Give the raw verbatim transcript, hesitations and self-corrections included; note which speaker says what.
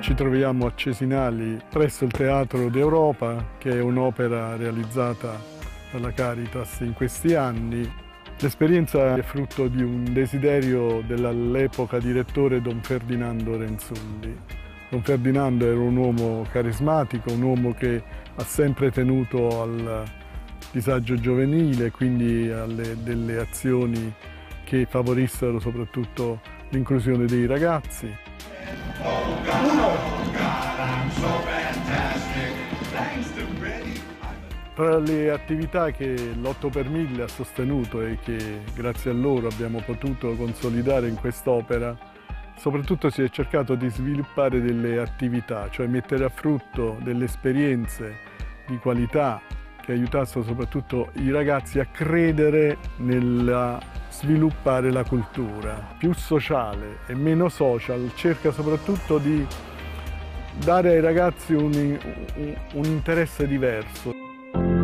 Speaker 1: Ci troviamo a Cesinali presso il Teatro d'Europa, che è un'opera realizzata dalla Caritas in questi anni. L'esperienza è frutto di un desiderio dell'all'epoca direttore Don Ferdinando Renzulli. Don Ferdinando era un uomo carismatico, un uomo che ha sempre tenuto al disagio giovanile, quindi alle delle azioni che favorissero soprattutto l'inclusione dei ragazzi. Tra le attività che l'otto per mille ha sostenuto e che grazie a loro abbiamo potuto consolidare in quest'opera, soprattutto si è cercato di sviluppare delle attività, cioè mettere a frutto delle esperienze di qualità che aiutassero soprattutto i ragazzi a credere nel sviluppare la cultura. Più sociale e meno social, cerca soprattutto di dare ai ragazzi un, un, un interesse diverso.